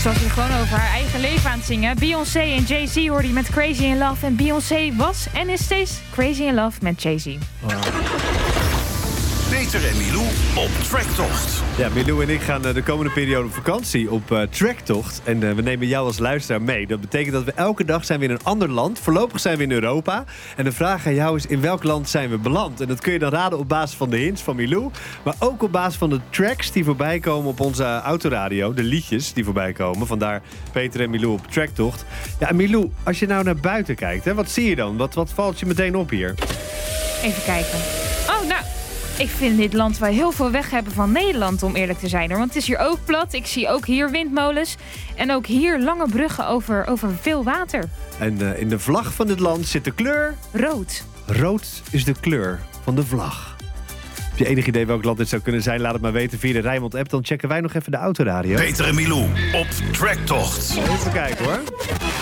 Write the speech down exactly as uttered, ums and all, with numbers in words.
Ze was hier gewoon over haar eigen leven aan het zingen. Beyoncé en Jay-Z hoorde je met Crazy in Love. En Beyoncé was en is steeds Crazy in Love met Jay-Z. Oh. Peter en Milou op tracktocht. Ja, Milou en ik gaan de komende periode op vakantie op uh, tracktocht. En uh, we nemen jou als luisteraar mee. Dat betekent dat we elke dag zijn we in een ander land. Voorlopig zijn we in Europa. En de vraag aan jou is, in welk land zijn we beland? En dat kun je dan raden op basis van de hints van Milou. Maar ook op basis van de tracks die voorbij komen op onze autoradio. De liedjes die voorbij komen. Vandaar Peter en Milou op tracktocht. Ja, en Milou, als je nou naar buiten kijkt, hè, wat zie je dan? Wat, wat valt je meteen op hier? Even kijken. Oh, nou... Ik vind dit land wel heel veel weg hebben van Nederland, om eerlijk te zijn. Want het is hier ook plat. Ik zie ook hier windmolens. En ook hier lange bruggen over, over veel water. En uh, in de vlag van dit land zit de kleur... Rood. Rood is de kleur van de vlag. Heb je enig idee welk land dit zou kunnen zijn? Laat het maar weten via de Rijnmond-app. Dan checken wij nog even de autoradio. Peter en Milou op tracktocht. Even kijken hoor.